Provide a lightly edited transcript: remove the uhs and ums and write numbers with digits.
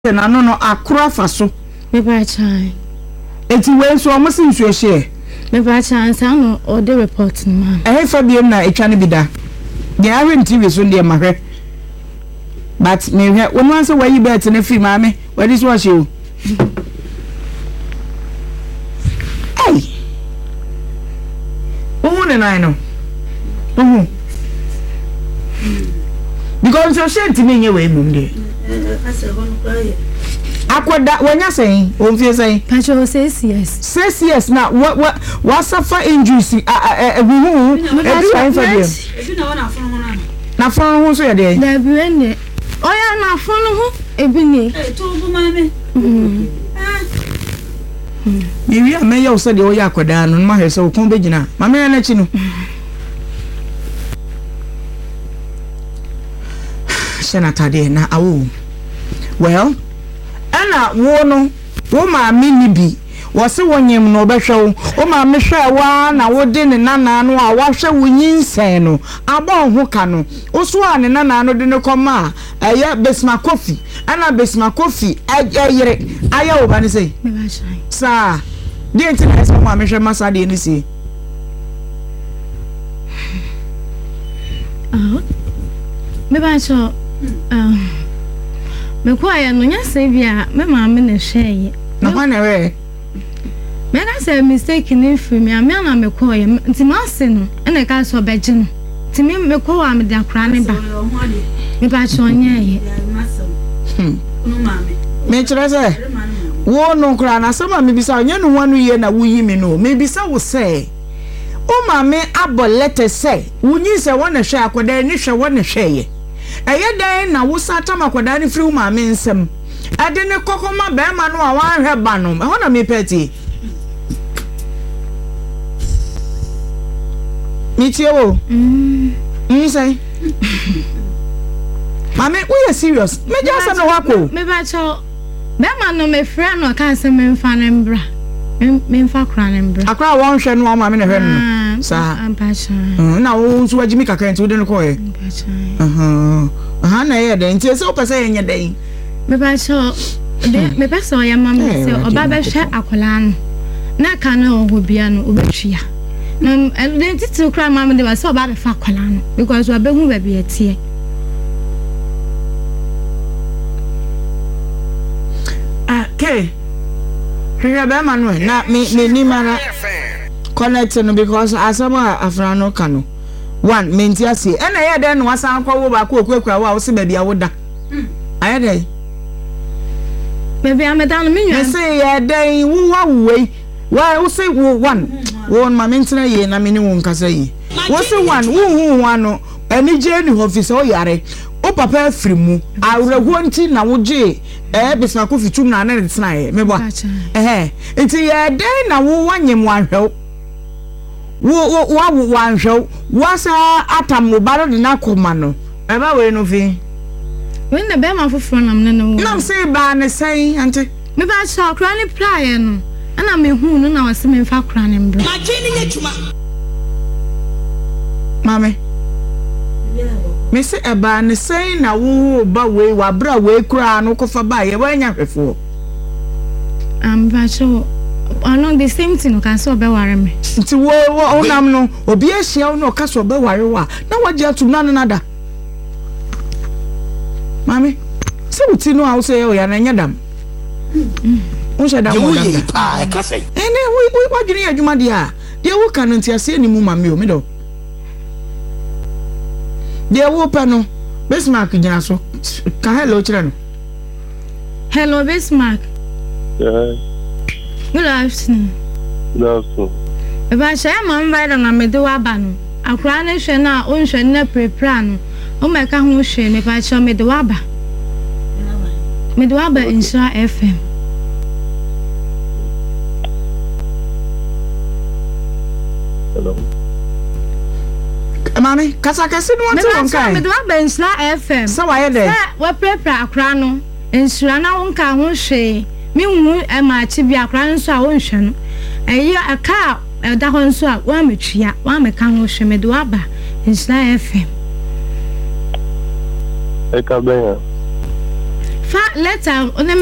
na no akura faso me ba chai eti we so omo sin so ehie me ba chai san no o de report man fa biem na etwa ne bida de are TV so de mahwe but me hwe wonu anse wayi bet na fi maame wadi so ahye o ai ohu ne nai no ohu because so shenti me nye we mum de akoda wanya say o mfie say pacho says yes na what suffer injuries ebi fine for them ebi na wana afon ho na fon ho so ye de na bi ene oya na afon ho ebi ni to bu mame wi ameya o se de o ya akoda no ma hwese o kon begina mame na chi no senatade na awo well ana wo no wo ma me ni bi wo se wonyem no obehwe wo ma me hwe wa na wo de ne nana no a wo hwe wo nyinsen no abon ho ka no wo so a ne nana no de ne koma eye besma coffee ana besma coffee ayere aya wo ba ne sei me ba chai sa de enti na se ma me hwe masa de ni sei me ba cho me kwa ya no nya se bia me ma me na hweye na ho na we me ka say mistake ni fi me am na me kwa ya nti ma se no ene ka so beje no ti me kwa wa me da kra ne ba me ba cho nya ye me chere se wo no kra na sama me bisa nya no wanu ye na wo yi me no me bisa wo se o ma me abolete se wo nyi se wo na hwe akoda ni hwe wo na hwe ye eye dan na wo sata makoda ni firi ma me nsem ade ne kokoma be ma no a wan hwe ba no ho na me peti mi tie wo say mame we are serious me just no wako me ba cho be ma no me frɛ no ka se me mfa ne mbra me mfa kra ne mbra akra won hwe no ma me ne hwe no sa ampacha na wo so wagimi kakra nti wo de no ko e na ye de nti se o pese ye nye den me ba cho me pese o ya ma me se oba be hwe akola no na ka na o hobia no obetwia na den titu kra ma me de ba se oba be fa akola no because wa be hu ba bi etie okay here be Manuel na me ni mara connect no because asaba afrano kanu one menti ase ena ye den no wasan kwa wo ba ko okwa wa wo se ba bia wo da aye dey me bia me dan me nwa say ye den wo wa wo say wo one wo ma menti na ye na me ni wo nkasa yi wo say one wo hu no eni je ni office o yare o papa afirimu awreho nti na wo je besma ko fitum na na tena ye me bo enti ye den na wo wanyem wanhwew wo wanhwew wasa atam mo baro de na koma no e ba we no fi when the be ma foforo nam na no nam say ba ne sai ante me ba sha kra ne praye no ana me hu no na wase me fa kra ne mbra ma je ni nyatuma mame me say e ba ne sai na wo ba we wa bra we kra no ko fa ba ye wa nya hwefo ba cho along the same thing can so be ware me nti wo nam no obi ehia no ka so be ware wa na waje atum na nada mami se uti no a say o ya na nya dam o she dam o dam pa ka say ene we wadwene adwuma dia de wo kan nti ase ni mu mami o me do de wo pa no Bismarck gina so ka hello chira no hello Bismarck yeah. Good afternoon. Good afternoon. Eba share man right na me do aba no. Akra ne hwe na o nhwe na prepare no. O me ka ho hwe ne ba cho me do aba. Me do aba Insha FM. Hello. Mami, kasa kase no want to kai. Me do aba Insha FM. So why there? We prepare akra no. Insha na won ka ho hwe. Me hu e ma chi bi akra nso a won hwe no eyi aka da ho nso a wa metwia wa me ka ho hwe me do aba Insha FM E ka ben fa letter